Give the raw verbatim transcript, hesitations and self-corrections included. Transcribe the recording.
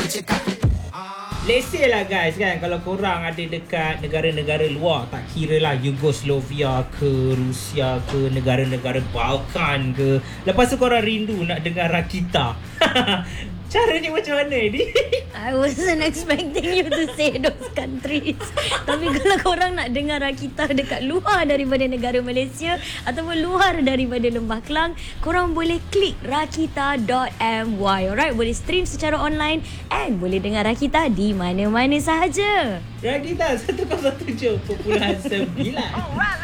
Let's say lah guys kan, kalau korang ada dekat negara-negara luar, tak kira lah Yugoslavia ke, Rusia ke, negara-negara Balkan ke, lepas tu korang rindu nak dengar Rakita. Caranya macam mana ni? I wasn't expecting you to say those countries. Tapi kalau korang nak dengar Rakita dekat luar daripada negara Malaysia ataupun luar daripada Lembah Kelang, korang boleh klik rakita dot my. Alright, boleh stream secara online and boleh dengar Rakita di mana-mana sahaja. Rakita seratus tujuh perpuluhan sembilan.